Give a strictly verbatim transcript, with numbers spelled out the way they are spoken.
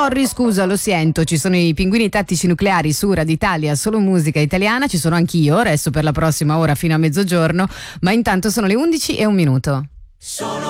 Sorry, scusa, lo sento, ci sono i Pinguini Tattici Nucleari su Radio Italia, solo musica italiana, ci sono anch'io, resto per la prossima ora fino a mezzogiorno, ma intanto sono le undici e un minuto.